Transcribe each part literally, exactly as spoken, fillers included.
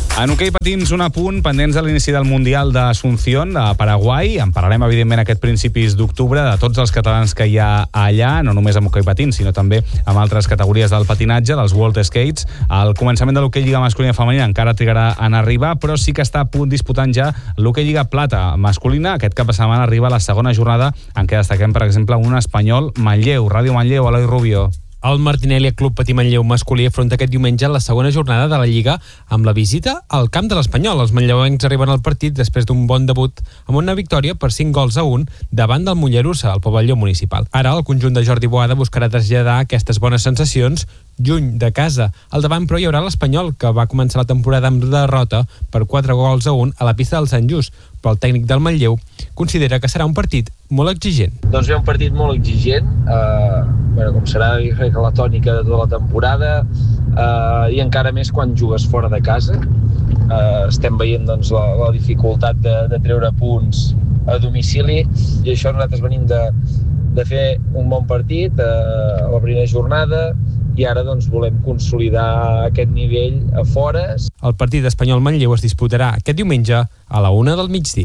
En hoquei patins, un apunt, pendents de l'inici del Mundial d'Asunción a Paraguai. En parlarem, evidentment, aquest principis d'octubre de tots els catalans que hi ha allà, no només amb hoquei patins, sinó també amb altres categories del patinatge, dels World Skates. El començament de l'hoquei lliga masculina i femenina encara trigarà en arribar, però sí que està a punt disputant ja l'hoquei lliga plata masculina. Aquest cap de setmana arriba la segona jornada en què destaquem, per exemple, un espanyol, Manlleu. Ràdio Manlleu, Eloi Rubio. El Martinelli Club Patí Manlleu masculí afronta aquest diumenge la segona jornada de la Lliga amb la visita al camp de l'Espanyol. Els manlleuencs arriben al partit després d'un bon debut amb una victòria per cinc gols a un davant del Mollerussa, al pavelló municipal. Ara el conjunt de Jordi Boada buscarà traslladar aquestes bones sensacions lluny de casa. Al davant, però, hi haurà l'Espanyol, que va començar la temporada amb derrota per quatre gols a un a la pista del Sant Just, però el tècnic del Manlleu considera que serà un partit molt exigent. Doncs ve un partit molt exigent, eh, bueno, com serà la tònica de tota la temporada, eh, i encara més quan jugues fora de casa. Eh, estem veient doncs, la, la dificultat de, de treure punts a domicili, i això nosaltres venim de, de fer un bon partit eh, a la primera jornada, i ara doncs, volem consolidar aquest nivell a fores. El partit Espanyol-Manlleu es disputarà aquest diumenge a la una del migdia.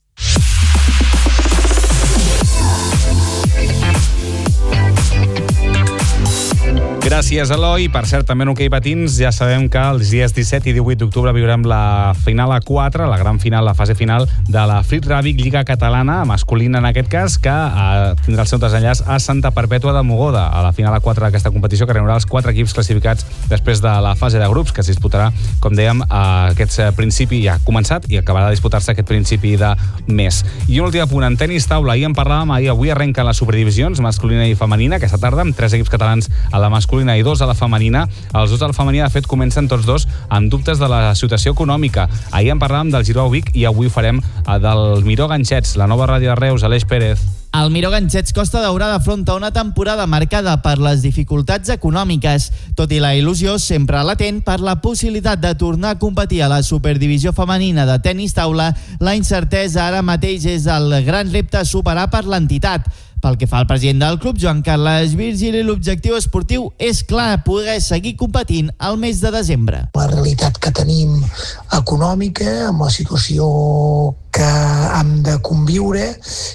Gràcies, Eloi. Per cert, també en hoquei patins ja sabem que els dies disset i divuit d'octubre viurem la final a quatre, la gran final, la fase final de la Fleet Ràbic Lliga Catalana, masculina en aquest cas, que eh, tindrà el seu desenllaç a Santa Perpètua de Mogoda, a la final a quatre d'aquesta competició, que reunirà els quatre equips classificats després de la fase de grups, que es disputarà, com dèiem, a aquest principi, ja ha començat i acabarà de disputar-se aquest principi de mes. I un últim apunt, en tenis taula, ahir en parlàvem, ahir avui arrenquen les superdivisions masculina i femenina, aquesta tarda, amb tres equips catalans a la masculina i dos a la femenina. Els dos de la femenina, de fet, comencen tots dos amb dubtes de la situació econòmica. Ahir en parlàvem del Girona Vic i avui farem del Miró Ganxets, la nova ràdio de Reus, Aleix Pérez. El Miró Ganxets Costa Daurada afronta una temporada marcada per les dificultats econòmiques, tot i la il·lusió sempre latent per la possibilitat de tornar a competir a la superdivisió femenina de tenis taula. La incertesa ara mateix és el gran repte a superar per l'entitat. Pel que fa al president del club, Joan Carles Virgili, l'objectiu esportiu és clar, poder seguir competint al mes de desembre. La realitat que tenim econòmica, amb la situació que hem de conviure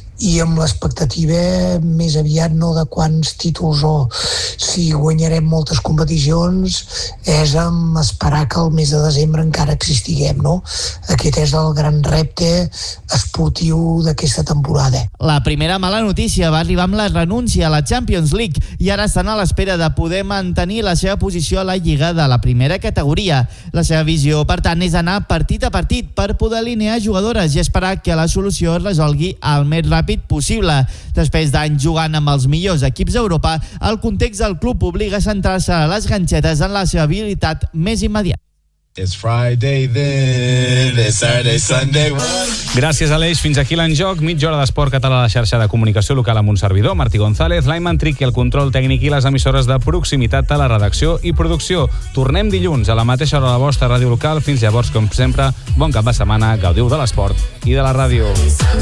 i amb l'expectativa més aviat no de quants títols o si guanyarem moltes competicions, és amb esperar que el mes de desembre encara existiguem, no? Aquest és el gran repte esportiu d'aquesta temporada. La primera mala notícia va arribar amb la renúncia a la Champions League i ara estan a l'espera de poder mantenir la seva posició a la Lliga de la primera categoria. La seva visió, per tant, és anar partit a partit per poder alinear jugadores i esperar que la solució es resolgui al més ràpid possible. Després d'anys jugant amb els millors equips d'Europa, el context del club obliga a centrar-se a les ganxetes en la seva habilitat més immediata. It's Friday then, it's Saturday, Sunday. Gràcies, Aleix. Fins aquí l'enjoc. Mitja hora d'esport català a la xarxa de comunicació local amb un servidor, Martí González, l'Aiman Tric i el control tècnic i les emissores de proximitat a la redacció i producció. Tornem dilluns a la mateixa hora a la vostra ràdio local. Fins llavors, com sempre, bon cap de setmana, gaudiu de l'esport i de la ràdio.